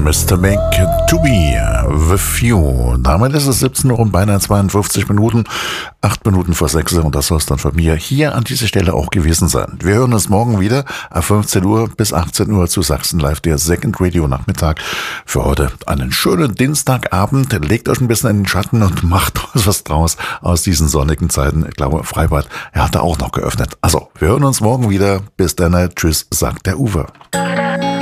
Mr. Make to be with you. Damit ist es 17 Uhr und beinahe 52 Minuten, 8 Minuten vor 6 Uhr und das soll es dann von mir hier an dieser Stelle auch gewesen sein. Wir hören uns morgen wieder ab 15 Uhr bis 18 Uhr zu Sachsen Live, der Second Radio Nachmittag. Für heute einen schönen Dienstagabend. Legt euch ein bisschen in den Schatten und macht was draus aus diesen sonnigen Zeiten. Ich glaube, Freibad, er hat da auch noch geöffnet. Also, wir hören uns morgen wieder. Bis dann. Tschüss, sagt der Uwe.